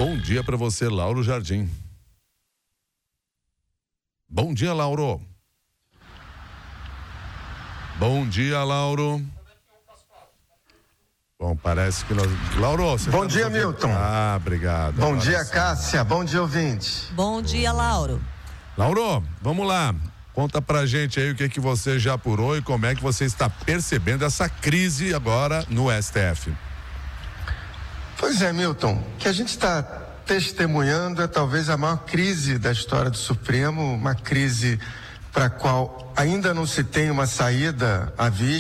Bom dia para você, Lauro Jardim. Bom dia, Lauro. Bom dia, Lauro. Bom, parece que nós... Lauro, você Bom dia, Milton. Ah, obrigado. Bom dia, Cássia. Bom dia, ouvinte. Bom dia, Lauro. Lauro, vamos lá. Conta pra gente aí o que você já apurou e como é que você está percebendo essa crise agora no STF. Pois é, Milton, o que a gente está testemunhando é talvez a maior crise da história do Supremo, uma crise para a qual ainda não se tem uma saída à vista.